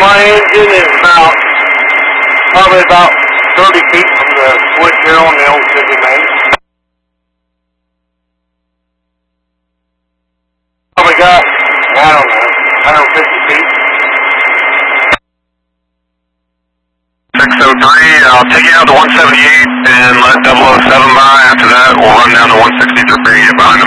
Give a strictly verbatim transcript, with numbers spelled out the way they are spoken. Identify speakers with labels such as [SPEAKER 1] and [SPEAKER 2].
[SPEAKER 1] my engine is about, probably about thirty feet from the wood here on the old city main. Probably got, I don't know, one hundred fifty feet.
[SPEAKER 2] six oh three, I'll take you out to one seventy-eight and let double oh seven by. After that, we'll run down to one sixty-three and get behind